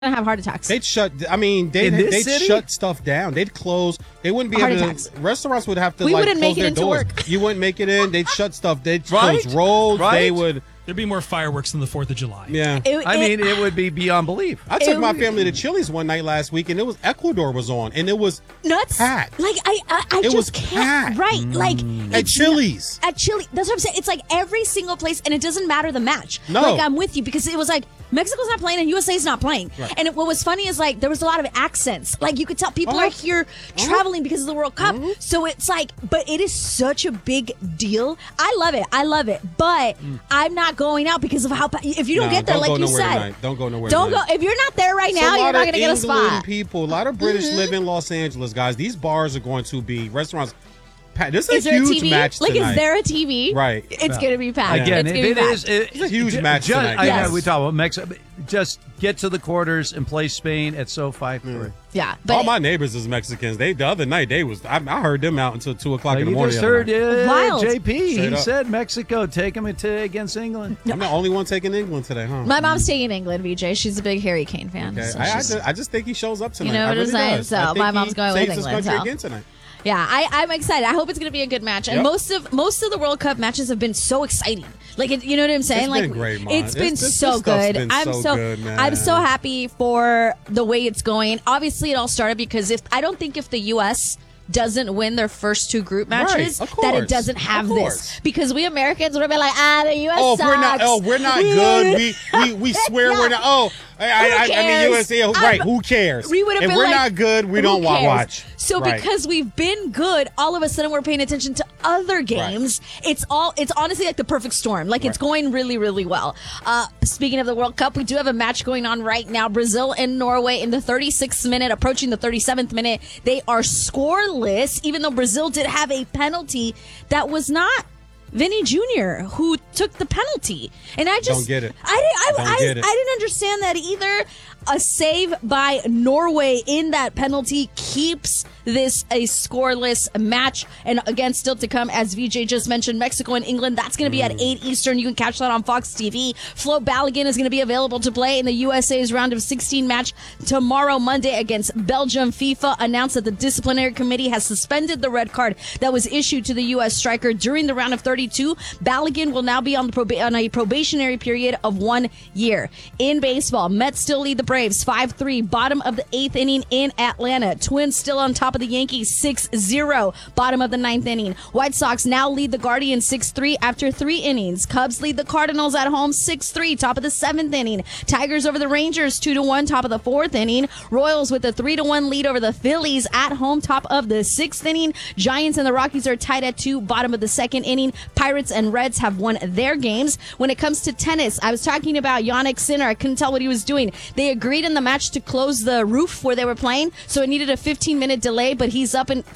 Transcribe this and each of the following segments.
Gonna have heart attacks. They'd shut. I mean, they'd shut stuff down. They'd close. They wouldn't be able to. Restaurants would have to. We like, wouldn't close make it their into doors. work. You wouldn't make it in. They'd shut stuff. They'd close roads. Right? They would. There'd be more fireworks than the 4th of July. Yeah. It would be beyond belief. I took my family to Chili's one night last week, and it was Ecuador was on, and it was nuts. Packed. Like I it just was can't. packed. Right. Like At Chili's. At Chili's. That's what I'm saying. It's like every single place, and it doesn't matter the match. No. Like I'm with you because it was like Mexico's not playing and USA's not playing. Right. And what was funny is like there was a lot of accents. Like you could tell people are here traveling because of the World Cup. So it's like, but it is such a big deal. I love it. But I'm not going out because of how. If you don't get there, like you said, tonight. Don't go nowhere. Don't go. If you're not there right now, you're not going to get a spot. A lot of British live in Los Angeles, guys. These bars are going to be restaurants. This Is is a there huge a TV? match tonight. Like, is there a TV? Right. It's going to be packed. Again, it's it's a huge match tonight. I know we talk about Mexico. Just get to the quarters and play Spain at SoFi. Yeah. But all my neighbors is Mexicans. The other night I heard them out until 2:00 in the morning. You just heard Wild. JP. Straight He up. said Mexico. Take them against England. I'm the only one taking England today, huh? my mom's taking England, VJ. She's a big Harry Kane fan. Okay. So I just think he shows up tonight. You know what I I'm really saying? does. So I think my mom's he going with saves his England, country so. again tonight. Yeah, I'm excited. I hope it's going to be a good match. And Yep. most of the World Cup matches have been so exciting. Like, you know what I'm saying? It's like, been great, man. It's been This so stuff's good. been so good, man. I'm so happy for the way it's going. Obviously, it all started because I don't think if the U.S. doesn't win their first two group matches, Right, of that it course. doesn't have Of this. course. Because we Americans would have been like, the U.S. Oh, sucks. we're not good. We swear we're not. Oh, I mean, cares? USA. Right? Who cares? We would have if been we're like, not good, we who don't cares? watch. So Right. because we've been good, all of a sudden we're paying attention to other games. It's honestly like the perfect storm. Like it's going really, really well. Speaking of the World Cup, we do have a match going on right now. Brazil and Norway in the 36th minute, approaching the 37th minute. They are scoreless, even though Brazil did have a penalty that was not Vinny Jr., who took the penalty. And I just don't get it. I get it. didn't understand that either. A save by Norway in that penalty keeps this a scoreless match. And again, still to come, as VJ just mentioned, Mexico and England. That's going to be at 8 Eastern. You can catch that on Fox TV. Flo Balogun is going to be available to play in the USA's round of 16 match tomorrow, Monday, against Belgium. FIFA announced that the disciplinary committee has suspended the red card that was issued to the U.S. striker during the round of 32. Balogun will now be on a probationary period of 1 year. In baseball, Mets still lead the Braves 5-3, bottom of the 8th inning in Atlanta. Twins still on top of the Yankees 6-0, bottom of the 9th inning. White Sox now lead the Guardians 6-3 after 3 innings. Cubs lead the Cardinals at home 6-3, top of the 7th inning. Tigers over the Rangers 2-1, top of the 4th inning. Royals with a 3-1 lead over the Phillies at home, top of the 6th inning. Giants and the Rockies are tied at 2, bottom of the 2nd inning. Pirates and Reds have won their games. When it comes to tennis, I was talking about Jannik Sinner. I couldn't tell what he was doing. They agreed in the match to close the roof where they were playing, so it needed a 15-minute delay, but he's up in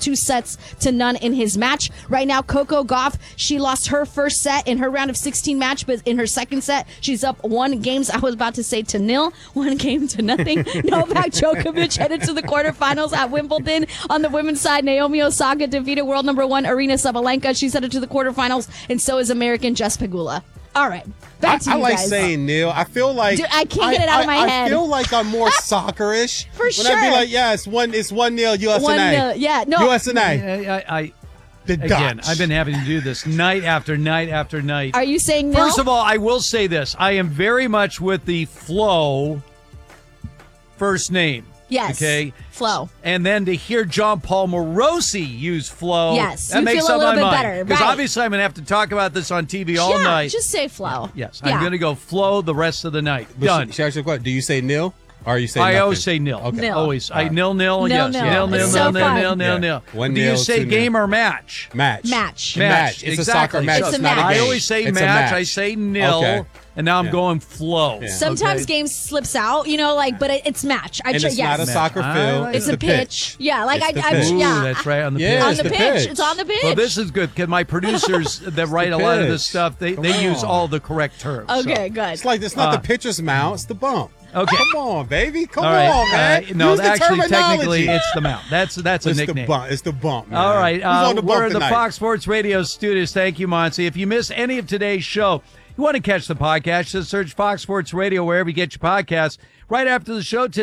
2-0 in his match. Right now, Coco Gauff, she lost her first set in her round of 16 match, but in her second set, she's up 1 game. I was about to say to 0, 1 game to nothing. Novak Djokovic headed to the quarterfinals at Wimbledon. On the women's side, Naomi Osaka defeated world number 1 Arina Sabalenka. She's headed to the quarterfinals, and so is American Jess Pegula. All right, back to you I like guys. saying Neil. I feel like Dude, I can't get it out of my head. I feel like I'm more soccer-ish. For when sure. I be like, yeah, it's 1-0 USA. 1-0. Yeah, no. USA. The Again, Dutch. I've been having to do this night after night after night. Are you saying no? First of all, I will say this. I am very much with the Flo first name. Yes. Okay. Flo. And then to hear John Paul Morosi use Flo. Yes, that you makes feel a up little my bit mind. better, Because right. obviously I'm going to have to talk about this on TV all night. Just say Flo. Yes. Yeah. I'm going to go Flo the rest of the night. But Done. She asked you a question. Do you say nil? Or you say I nothing? always say nil. Okay. Nil. Always. All right. Nil. Yes. Nil. Nil. It's Nil. so Nil. fun. Nil. Nil. Yeah. Nil. 1-0, Do you say 2-0. game or match? Match. Match. It's a soccer Exactly. match. It's It's a not match. a game. I always say It's a match. I say nil. Okay. And now I'm Yeah. going Flo. Yeah. Sometimes Okay. games slips out, but it's match. And it's not a yes. soccer field. It's a the pitch. Yeah, like It's the I'm pitch. Ooh, yeah. that's right, on the Yeah, pitch. On it's the the pitch. pitch. It's on the pitch. Well, this is good because my producers that write a lot of this pitch. stuff, they use on. all the correct terms. Okay, good. It's like it's not the pitcher's mount, it's the bump. Okay. Come on, baby. Come All right. on, man. No, Use the actually, terminology. technically, it's the mount. That's a it's nickname. the bump. It's the bump, man. All right. Who's on the bump We're in the tonight? Fox Sports Radio studios. Thank you, Monty. If you missed any of today's show, You want to catch the podcast, just search Fox Sports Radio wherever you get your podcasts. Right after the show today,